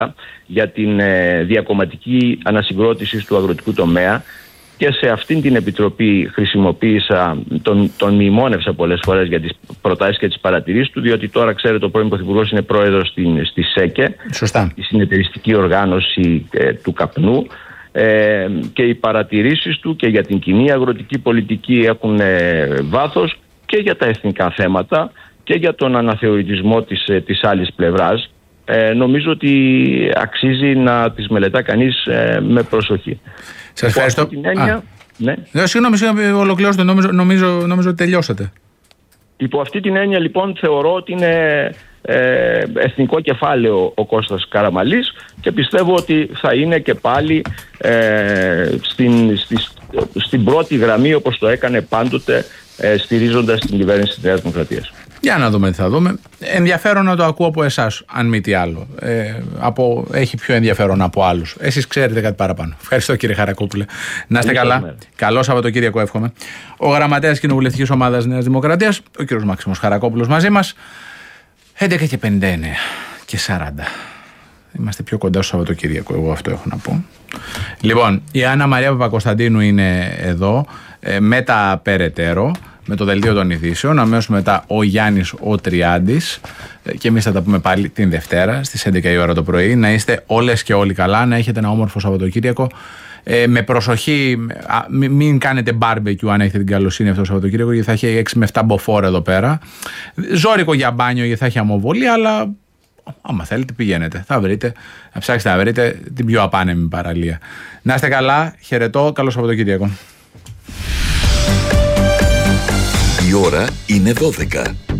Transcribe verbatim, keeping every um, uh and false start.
για την ε, διακομματική ανασυγκρότηση του αγροτικού τομέα. Και σε αυτήν την επιτροπή χρησιμοποίησα, τον, τον μνημόνευσα πολλές φορές για τις προτάσεις και τις παρατηρήσεις του, διότι τώρα, ξέρετε, ο πρώην Πρωθυπουργός είναι πρόεδρος στην, στη ΣΕΚΕ, Σωστά. η συνεταιριστική οργάνωση ε, του καπνού, ε, και οι παρατηρήσεις του και για την κοινή αγροτική πολιτική έχουν ε, βάθος και για τα εθνικά θέματα και για τον αναθεωρητισμό της, ε, της άλλης πλευράς. Ε, νομίζω ότι αξίζει να τις μελετά κανείς ε, με προσοχή. Σας ευχαριστώ. Την έννοια, ναι. Ναι, συγγνώμη, συγγνώμη, ολοκληρώσετε. Νομίζω, νομίζω, νομίζω ότι τελειώσατε. Υπό αυτή την έννοια, λοιπόν, θεωρώ ότι είναι ε, εθνικό κεφάλαιο ο Κώστας Καραμαλής και πιστεύω ότι θα είναι και πάλι ε, στην, στις, στην πρώτη γραμμή, όπως το έκανε πάντοτε, ε, στηρίζοντας την κυβέρνηση της Νέας Δημοκρατίας. Για να δούμε τι θα δούμε. Ενδιαφέρον να το ακούω από εσάς, αν μη τι άλλο. Ε, από, έχει πιο ενδιαφέρον από άλλους. Εσείς ξέρετε κάτι παραπάνω. Ευχαριστώ, κύριε Χαρακόπουλε. Να είστε καλά. Μέρα. Καλό Σαββατοκύριακο, εύχομαι. Ο γραμματέας Κοινοβουλευτικής Ομάδας Νέας Δημοκρατίας, ο κύριος Μάξιμος Χαρακόπουλος, μαζί μας. έντεκα και πενήντα εννέα και σαράντα. Είμαστε πιο κοντά στο Σαββατοκύριακο, εγώ αυτό έχω να πω. Λοιπόν, η Άννα Μαρία Παπακοσταντίνου είναι εδώ ε, με τα περαιτέρω, με το δελτίο των ειδήσεων. Αμέσως μετά ο Γιάννης ο Τριάντης ε, και εμείς θα τα πούμε πάλι την Δευτέρα στις έντεκα η ώρα το πρωί. Να είστε όλες και όλοι καλά, να έχετε ένα όμορφο Σαββατοκύριακο. Ε, με προσοχή, α, μην, μην κάνετε barbecue αν έχετε την καλοσύνη αυτό το Σαββατοκύριακο, γιατί θα έχει έξι με επτά μποφόρ εδώ πέρα. Ζώρικο για μπάνιο, γιατί θα έχει αμοβολή, αλλά άμα θέλετε πηγαίνετε, θα βρείτε, να ψάξετε να βρείτε την πιο απάνεμη παραλία. Να είστε καλά, χαιρετώ, καλό Σαββατοκύριακο. Η ώρα είναι δώδεκα.